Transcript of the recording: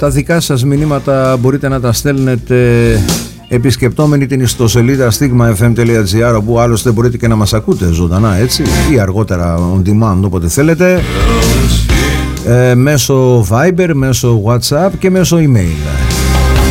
Τα δικά σας μηνύματα μπορείτε να τα στέλνετε επισκεπτόμενοι την ιστοσελίδα stigmafm.gr, όπου άλλωστε μπορείτε και να μας ακούτε ζωντανά, έτσι, ή αργότερα on demand όποτε θέλετε, μέσω Viber, μέσω WhatsApp και μέσω email.